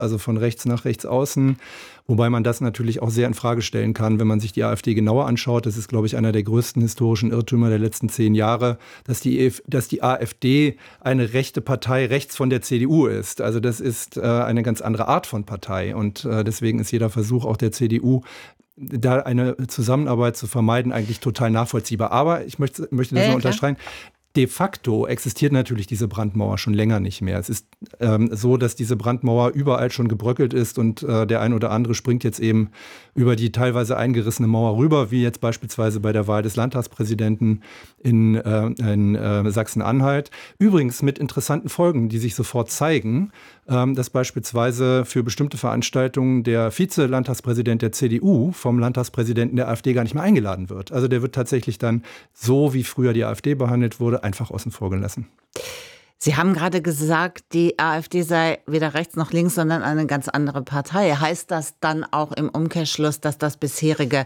also von rechts nach rechts außen. Wobei man das natürlich auch sehr in Frage stellen kann, wenn man sich die AfD genauer anschaut. Das ist, glaube ich, einer der größten historischen Irrtümer der letzten 10 Jahre, dass die AfD eine rechte Partei rechts von der CDU ist. Also das ist eine ganz andere Art von Partei. Und deswegen ist jeder Versuch auch der CDU, da eine Zusammenarbeit zu vermeiden, eigentlich total nachvollziehbar. Aber ich möchte das mal unterstreichen. De facto existiert natürlich diese Brandmauer schon länger nicht mehr. Es ist so, dass diese Brandmauer überall schon gebröckelt ist und der ein oder andere springt jetzt eben über die teilweise eingerissene Mauer rüber, wie jetzt beispielsweise bei der Wahl des Landtagspräsidenten in Sachsen-Anhalt. Übrigens mit interessanten Folgen, die sich sofort zeigen, dass beispielsweise für bestimmte Veranstaltungen der Vize-Landtagspräsident der CDU vom Landtagspräsidenten der AfD gar nicht mehr eingeladen wird. Also der wird tatsächlich dann, so wie früher die AfD behandelt wurde, einfach außen vor gelassen. Sie haben gerade gesagt, die AfD sei weder rechts noch links, sondern eine ganz andere Partei. Heißt das dann auch im Umkehrschluss, dass das bisherige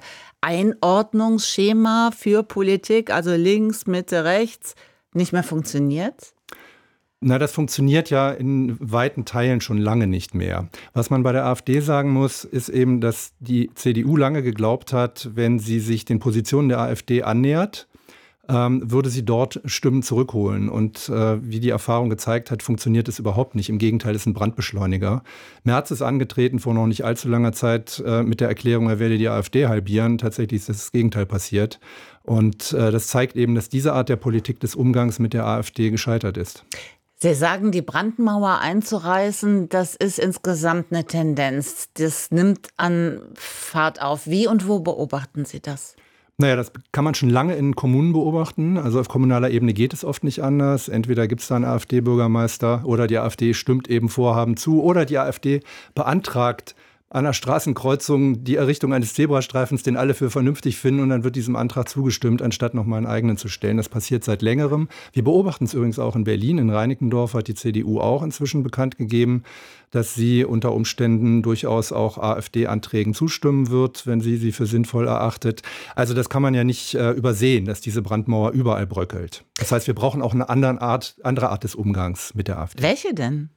Einordnungsschema für Politik, also links, Mitte, rechts, nicht mehr funktioniert? Na, das funktioniert ja in weiten Teilen schon lange nicht mehr. Was man bei der AfD sagen muss, ist eben, dass die CDU lange geglaubt hat, wenn sie sich den Positionen der AfD annähert, würde sie dort Stimmen zurückholen. Und wie die Erfahrung gezeigt hat, funktioniert es überhaupt nicht. Im Gegenteil, es ist ein Brandbeschleuniger. Merz ist angetreten vor noch nicht allzu langer Zeit mit der Erklärung, er werde die AfD halbieren. Tatsächlich ist das Gegenteil passiert. Und das zeigt eben, dass diese Art der Politik des Umgangs mit der AfD gescheitert ist. Sie sagen, die Brandmauer einzureißen, das ist insgesamt eine Tendenz. Das nimmt an Fahrt auf. Wie und wo beobachten Sie das? Naja, das kann man schon lange in Kommunen beobachten. Also auf kommunaler Ebene geht es oft nicht anders. Entweder gibt es da einen AfD-Bürgermeister oder die AfD stimmt eben Vorhaben zu oder die AfD beantragt an einer Straßenkreuzung die Errichtung eines Zebrastreifens, den alle für vernünftig finden, und dann wird diesem Antrag zugestimmt, anstatt nochmal einen eigenen zu stellen. Das passiert seit längerem. Wir beobachten es übrigens auch in Berlin. In Reinickendorf hat die CDU auch inzwischen bekannt gegeben, dass sie unter Umständen durchaus auch AfD-Anträgen zustimmen wird, wenn sie für sinnvoll erachtet. Also das kann man ja nicht übersehen, dass diese Brandmauer überall bröckelt. Das heißt, wir brauchen auch eine andere Art des Umgangs mit der AfD. Welche denn?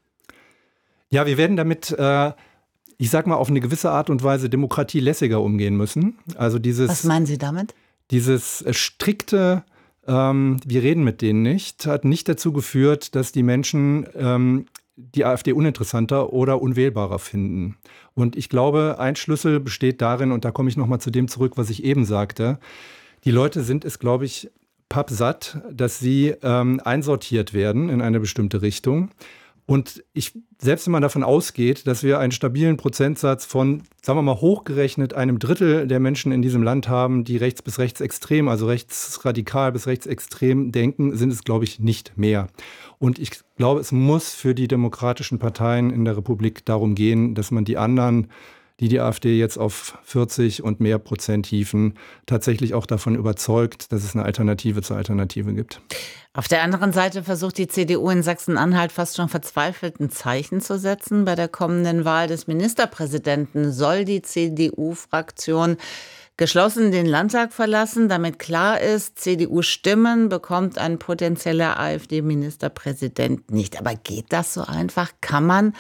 Ja, wir werden damit ich sag mal, auf eine gewisse Art und Weise demokratielässiger umgehen müssen. Also Was meinen Sie damit? Dieses strikte, wir reden mit denen nicht, hat nicht dazu geführt, dass die Menschen die AfD uninteressanter oder unwählbarer finden. Und ich glaube, ein Schlüssel besteht darin, und da komme ich nochmal zu dem zurück, was ich eben sagte, die Leute sind es, glaube ich, pappsatt, dass sie einsortiert werden in eine bestimmte Richtung. Und selbst wenn man davon ausgeht, dass wir einen stabilen Prozentsatz von, sagen wir mal, hochgerechnet 1/3 der Menschen in diesem Land haben, die rechts bis rechtsextrem, also rechtsradikal bis rechtsextrem denken, sind es, glaube ich, nicht mehr. Und ich glaube, es muss für die demokratischen Parteien in der Republik darum gehen, dass man die anderen, die AfD jetzt auf 40 und mehr Prozent hieven, tatsächlich auch davon überzeugt, dass es eine Alternative zur Alternative gibt. Auf der anderen Seite versucht die CDU in Sachsen-Anhalt fast schon verzweifelt ein Zeichen zu setzen. Bei der kommenden Wahl des Ministerpräsidenten soll die CDU-Fraktion geschlossen den Landtag verlassen, damit klar ist, CDU-Stimmen bekommt ein potenzieller AfD-Ministerpräsident nicht. Aber geht das so einfach? Kann man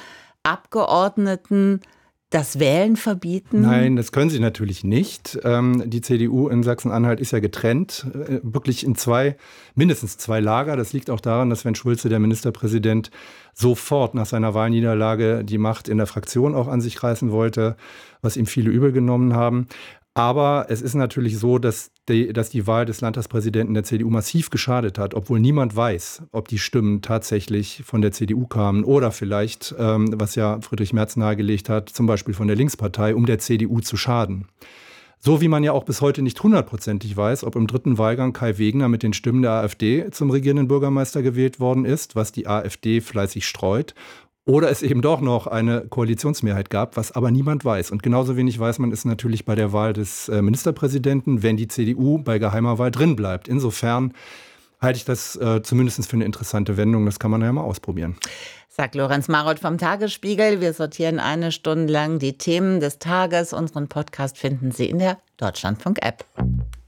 Abgeordneten das Wählen verbieten? Nein, das können sie natürlich nicht. Die CDU in Sachsen-Anhalt ist ja getrennt, wirklich in mindestens zwei Lager. Das liegt auch daran, dass Sven Schulze, der Ministerpräsident, sofort nach seiner Wahlniederlage die Macht in der Fraktion auch an sich reißen wollte, was ihm viele übel genommen haben. Aber es ist natürlich so, dass die Wahl des Landtagspräsidenten der CDU massiv geschadet hat, obwohl niemand weiß, ob die Stimmen tatsächlich von der CDU kamen oder vielleicht, was ja Friedrich Merz nahegelegt hat, zum Beispiel von der Linkspartei, um der CDU zu schaden. So wie man ja auch bis heute nicht 100%ig weiß, ob im dritten Wahlgang Kai Wegner mit den Stimmen der AfD zum regierenden Bürgermeister gewählt worden ist, was die AfD fleißig streut. Oder es eben doch noch eine Koalitionsmehrheit gab, was aber niemand weiß. Und genauso wenig weiß man es natürlich bei der Wahl des Ministerpräsidenten, wenn die CDU bei geheimer Wahl drin bleibt. Insofern halte ich das zumindest für eine interessante Wendung. Das kann man ja mal ausprobieren. Sagt Lorenz Marold vom Tagesspiegel. Wir sortieren 1 Stunde lang die Themen des Tages. Unseren Podcast finden Sie in der Deutschlandfunk-App.